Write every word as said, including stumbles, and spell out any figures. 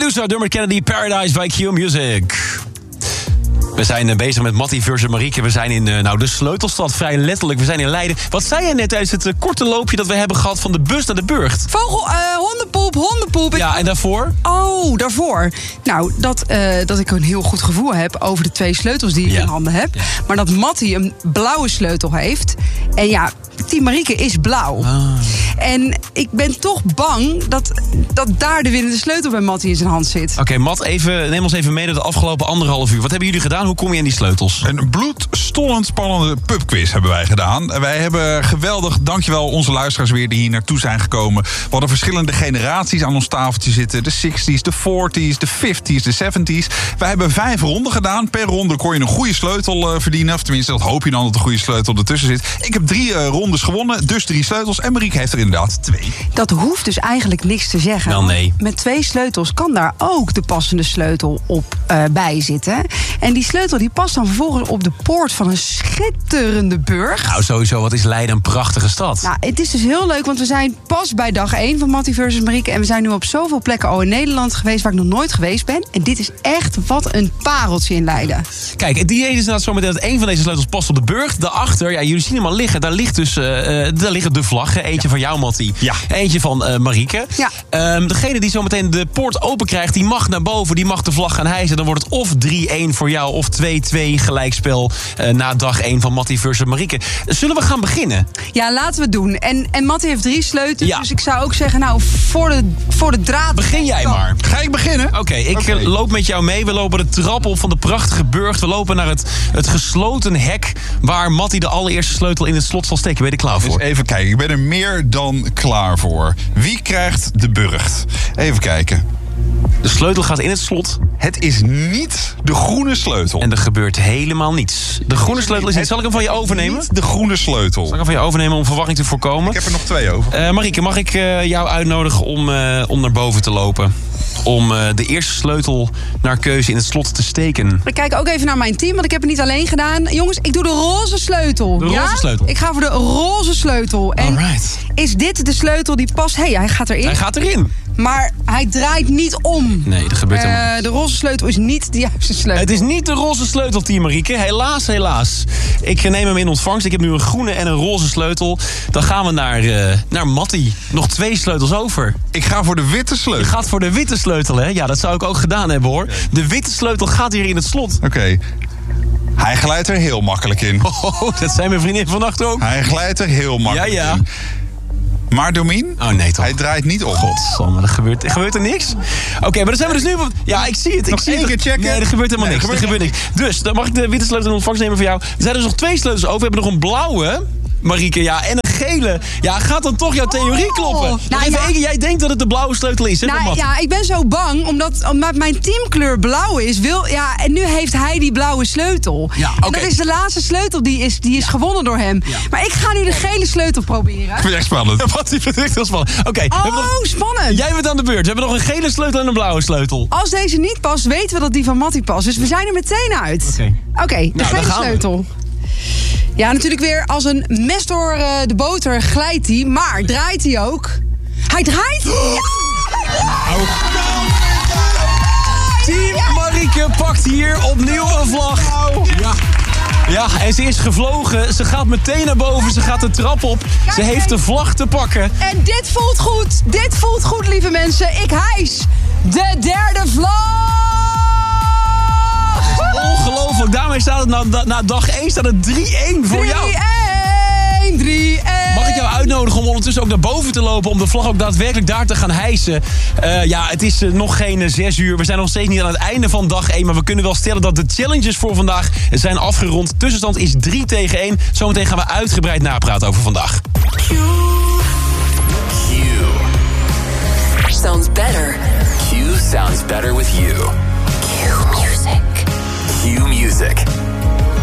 Medusa, Dermot Kennedy, Paradise by Q Music. We zijn bezig met Mattie versus Marieke. We zijn in nou, de sleutelstad, vrij letterlijk. We zijn in Leiden. Wat zei je net tijdens het uh, korte loopje dat we hebben gehad van de bus naar de burcht? Vogel, uh, hondenpoep, hondenpoep. Ja, en daarvoor? Oh, daarvoor. Nou, dat, uh, dat ik een heel goed gevoel heb over de twee sleutels die ik ja. in handen heb. Ja. Maar dat Mattie een blauwe sleutel heeft. En ja, Team Marieke is blauw. Ah. En ik ben toch bang dat, dat daar de winnende sleutel bij Mattie in zijn hand zit. Oké, okay, Matt, even, neem ons even mee naar de afgelopen anderhalf uur. Wat hebben jullie gedaan? Hoe kom je aan die sleutels? Een bloedstollend spannende pubquiz hebben wij gedaan. Wij hebben geweldig, dankjewel onze luisteraars weer die hier naartoe zijn gekomen. We hadden verschillende generaties aan ons tafeltje zitten. De zestig's, de veertig's, de vijftig's, de zeventig's. Wij hebben vijf ronden gedaan. Per ronde kon je een goede sleutel uh, verdienen. Of tenminste, dat hoop je dan dat een goede sleutel ertussen zit. Ik heb drie uh, rondes gewonnen, dus drie sleutels. En Marieke heeft er inderdaad twee. Dat hoeft dus eigenlijk niks te zeggen. Wel nee. Met twee sleutels kan daar ook de passende sleutel op uh, bij zitten. En die sleutel die past dan vervolgens op de poort van een schitterende burcht. Nou, sowieso, wat is Leiden een prachtige stad. Nou, het is dus heel leuk, want we zijn pas bij dag één van Mattie versus Marieke. En we zijn nu op zoveel plekken al in Nederland geweest waar ik nog nooit geweest ben. En dit is echt wat een pareltje in Leiden. Kijk, het idee is inderdaad zo meteen dat één van deze sleutels past op de burcht. Daarachter, ja, jullie zien hem al liggen. Daar ligt dus uh, daar liggen de vlaggen. Eentje ja. van jou, Mattie. Ja. Eentje van uh, Marieke. Ja. Um, degene die zo meteen de poort open krijgt, die mag naar boven. Die mag de vlag gaan hijsen. Dan wordt het of drie-één voor jou of twee-twee gelijkspel uh, na dag één van Mattie versus Marieke. Zullen we gaan beginnen? Ja, laten we het doen. En, en Mattie heeft drie sleutels. Ja. Dus ik zou ook zeggen, nou, voor de, voor de draad... Begin jij maar. Ga ik beginnen? Oké, okay, ik okay. loop met jou mee. We lopen de trap op van de prachtige burcht. We lopen naar het, het gesloten hek waar Mattie de allereerste sleutel in het slot zal steken. Ben je er klaar voor? Dus even kijken, ik ben er meer dan klaar voor. Wie krijgt de burcht? Even kijken. De sleutel gaat in het slot. Het is niet de groene sleutel. En er gebeurt helemaal niets. De groene sleutel is niet. Zal ik hem van je overnemen? Niet de groene sleutel. Zal ik hem van je overnemen om verwarring te voorkomen? Ik heb er nog twee over. Uh, Marieke, mag ik uh, jou uitnodigen om, uh, om naar boven te lopen? Om uh, de eerste sleutel naar keuze in het slot te steken. Ik kijk ook even naar mijn team, want ik heb het niet alleen gedaan. Jongens, ik doe de roze sleutel. De roze ja? sleutel? Ik ga voor de roze sleutel. En Alright. Is dit de sleutel die past? Hé, hey, hij gaat erin. Hij gaat erin. Maar hij draait niet om. Nee, dat gebeurt uh, helemaal niet. De roze sleutel is niet de juiste sleutel. Het is niet de roze sleutel, team Marieke. Helaas, helaas. Ik neem hem in ontvangst. Ik heb nu een groene en een roze sleutel. Dan gaan we naar, uh, naar Mattie. Nog twee sleutels over. Ik ga voor de witte sleutel. Je gaat voor de witte sleutel, hè? Ja, dat zou ik ook gedaan hebben, hoor. De witte sleutel gaat hier in het slot. Oké. Okay. Hij glijdt er heel makkelijk in. Oh, dat zijn mijn vriendin vannacht ook. Hij glijdt er heel makkelijk ja, ja. in. Maar Domien, oh, nee, toch. Hij draait niet op. Godsamme, er gebeurt, er gebeurt er niks. Oké, okay, maar dan zijn we dus nu... Ja, ik zie het. Ik nog zie één het. keer checken. Nee, er gebeurt helemaal nee, niks. Er gebeurt er gebeurt niks. Dus, dan mag ik de witte sleutel in ontvangst nemen voor jou. Er zijn dus nog twee sleutels over. We hebben nog een blauwe, Marieke, ja, en een gele. Ja, gaat dan toch jouw theorie kloppen? Oh, nou, even ja. één, jij denkt dat het de blauwe sleutel is, hè? Nou ja, ik ben zo bang, omdat, omdat mijn teamkleur blauw is. Wil, ja, en nu heeft hij die blauwe sleutel. Ja, en okay. dat is de laatste sleutel, die is, die is ja. gewonnen door hem. Ja. Maar ik ga nu de gele sleutel proberen. Ik vind het echt spannend. Wat, die vind ik echt heel spannend. Oké. Okay, oh, nog... spannend. Jij bent aan de beurt. We hebben nog een gele sleutel en een blauwe sleutel. Als deze niet past, weten we dat die van Mattie past. Dus we zijn er meteen uit. Oké, okay. okay, de nou, gele sleutel. We. Ja, natuurlijk weer als een mes door uh, de boter glijdt hij. Maar draait hij ook? Hij draait? Ja! Nou. Team Marieke pakt hier opnieuw een vlag. Ja. Ja, en ze is gevlogen. Ze gaat meteen naar boven. Ze gaat de trap op. Kijk, ze heeft de vlag te pakken. En dit voelt goed. Dit voelt goed, lieve mensen. Ik hijs de derde vlag. Ongelooflijk. Daarmee staat het na, na dag één staat het drie-één voor jou. drie-één, drie-één. Mag ik jou uitnodigen om ondertussen ook naar boven te lopen... om de vlag ook daadwerkelijk daar te gaan hijsen? Uh, ja, het is uh, nog geen uh, zes uur. We zijn nog steeds niet aan het einde van dag één... maar we kunnen wel stellen dat de challenges voor vandaag zijn afgerond. Tussenstand is drie tegen één. Zometeen gaan we uitgebreid napraten over vandaag.